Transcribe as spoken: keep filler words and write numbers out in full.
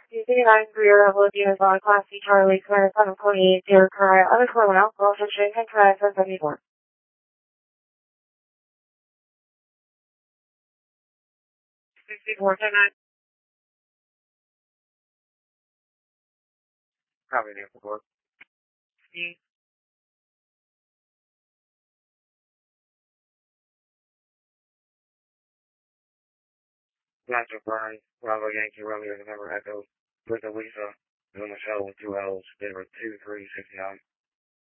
nine three Rebel Units on Class C Charlie Square seven twenty-eight Deer Cry underscore one Alpha Fishing and Cry seven seventy-four. sixty-four ten nine. Copy the report. Steve. Master Brian, Bravo Yankee Romeo November Echo, Brenda Lisa, Lima Michelle with two L's, Denver two three six nine.